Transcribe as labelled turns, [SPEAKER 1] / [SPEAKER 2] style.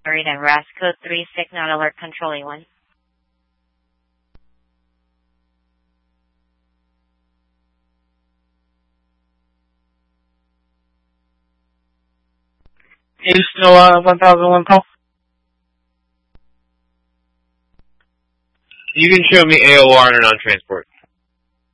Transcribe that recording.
[SPEAKER 1] Read and RAS code 3 signal alert controlling 1.
[SPEAKER 2] Are you still 1001 call?
[SPEAKER 3] You can show me AOR and a non-transport.